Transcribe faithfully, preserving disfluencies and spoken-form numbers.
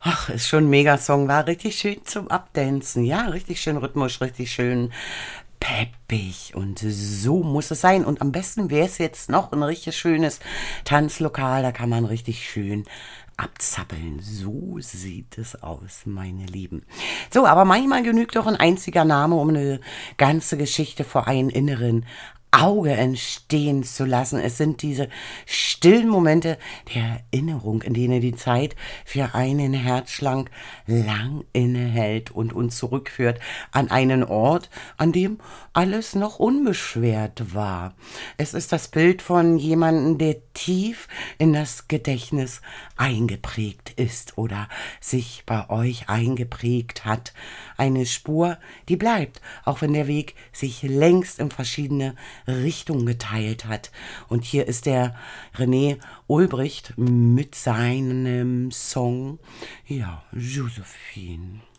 Ach, ist schon 'n Megasong, war richtig schön zum Abdancen. Ja, richtig schön rhythmisch, richtig schön peppig und so muss es sein. Und am besten wäre es jetzt noch ein richtig schönes Tanzlokal, da kann man richtig schön abzappeln. So sieht es aus, meine Lieben. So, aber manchmal genügt doch ein einziger Name, um eine ganze Geschichte vor einen inneren Auge entstehen zu lassen. Es sind diese stillen Momente der Erinnerung, in denen die Zeit für einen Herzschlag lang innehält und uns zurückführt an einen Ort, an dem alles noch unbeschwert war. Es ist das Bild von jemandem, der tief in das Gedächtnis eingeprägt ist oder sich bei euch eingeprägt hat. Eine Spur, die bleibt, auch wenn der Weg sich längst in verschiedene Richtungen geteilt hat. Und hier ist der René Ulbricht mit seinem Song, ja, Josephine.